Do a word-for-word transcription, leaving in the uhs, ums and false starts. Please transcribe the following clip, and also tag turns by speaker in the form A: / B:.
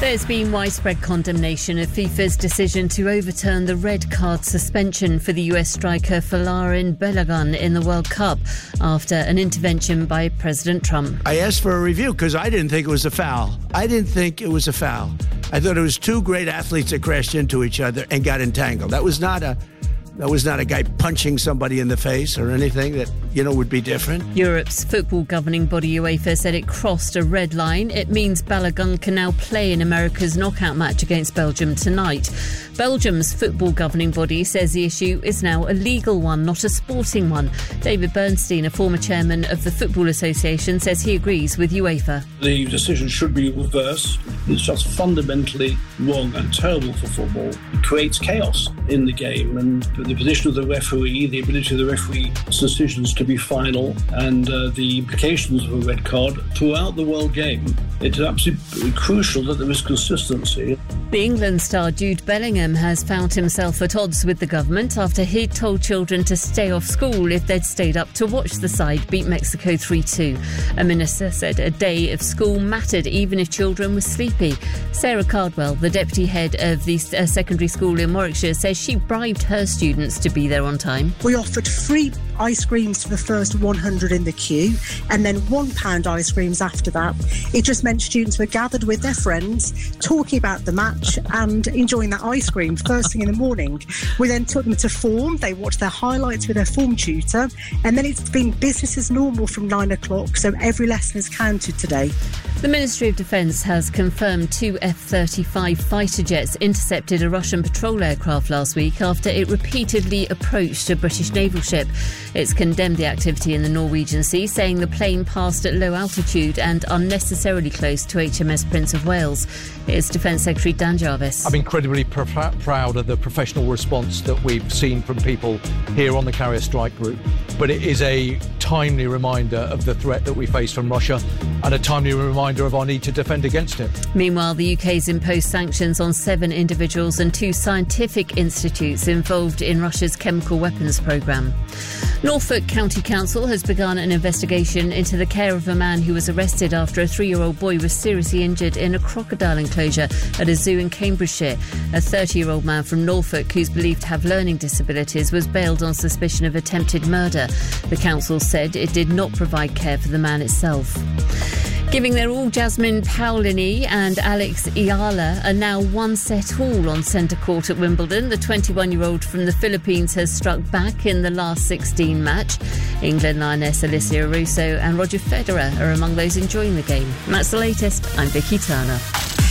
A: There's been widespread condemnation of FIFA's decision to overturn the red card suspension for the U S striker Folarin Balogun in the World Cup after an intervention by President Trump.
B: I asked for a review because I didn't think it was a foul. I didn't think it was a foul. I thought it was two great athletes that crashed into each other and got entangled. That was not a That was not a guy punching somebody in the face or anything that, you know, would be different.
A: Europe's football governing body UEFA said it crossed a red line. It means Balogun can now play in America's knockout match against Belgium tonight. Belgium's football governing body says the issue is now a legal one, not a sporting one. David Bernstein, a former chairman of the Football Association, says he agrees with UEFA.
C: The decision should be reversed. It's just fundamentally wrong and terrible for football. It creates chaos in the game, and the position of the referee, the ability of the referee's decisions to be final, and uh, the implications of a red card throughout the world game. It's absolutely crucial that there is consistency.
A: The England star Jude Bellingham has found himself at odds with the government after he'd told children to stay off school if they'd stayed up to watch the side beat Mexico three two. A minister said a day of school mattered even if children were sleepy. Sarah Cardwell, the deputy head of the uh, secondary school in Warwickshire, says she bribed her students to be there on time.
D: We offered free ice creams for the first one hundred in the queue and then one pound ice creams after that. It just meant students were gathered with their friends, talking about the match and enjoying that ice cream first thing in the morning. We then took them to form. They watched their highlights with their form tutor, and then it's been business as normal from nine o'clock, so every lesson is counted today.
A: The Ministry of Defence has confirmed two F thirty-five fighter jets intercepted a Russian patrol aircraft last week after it repeatedly approached a British naval ship. It's condemned the activity in the Norwegian Sea, saying the plane passed at low altitude and unnecessarily close to H M S Prince of Wales. Here's Defence Secretary Dan Jarvis.
E: I'm incredibly pr- proud of the professional response that we've seen from people here on the Carrier Strike Group, but it is a timely reminder of the threat that we face from Russia and a timely reminder of our need to defend against it.
A: Meanwhile, the U K's imposed sanctions on seven individuals and two scientific institutes involved in Russia's chemical weapons programme. Norfolk County Council has begun an investigation into the care of a man who was arrested after a three-year-old boy was seriously injured in a crocodile enclosure at a zoo in Cambridgeshire. A thirty-year-old man from Norfolk, who's believed to have learning disabilities, was bailed on suspicion of attempted murder. The council said it did not provide care for the man itself. Giving their all, Jasmine Paolini and Alex Ayala are now one set all on centre court at Wimbledon. The twenty-one-year-old from the Philippines has struck back in the last sixteen match. England lioness Alicia Russo and Roger Federer are among those enjoying the game. And that's the latest. I'm Vicky Turner.